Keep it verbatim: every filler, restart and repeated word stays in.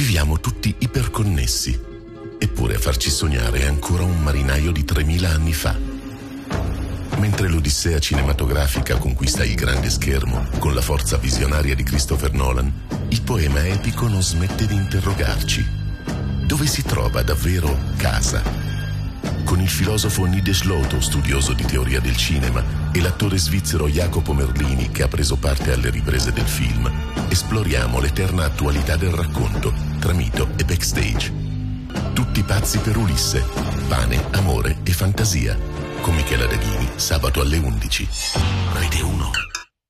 Viviamo tutti iperconnessi, eppure a farci sognare è ancora un marinaio di tremila anni fa. Mentre l'odissea cinematografica conquista il grande schermo con la forza visionaria di Christopher Nolan, il poema epico non smette di interrogarci. Dove si trova davvero casa? Con il filosofo Nidhe Sloto, studioso di teoria del cinema, e l'attore svizzero Jacopo Merlini, che ha preso parte alle riprese del film, esploriamo l'eterna attualità del racconto, tra mito e backstage. Tutti pazzi per Ulisse, pane, amore e fantasia, con Michela Daghini, sabato alle undici. Rete uno.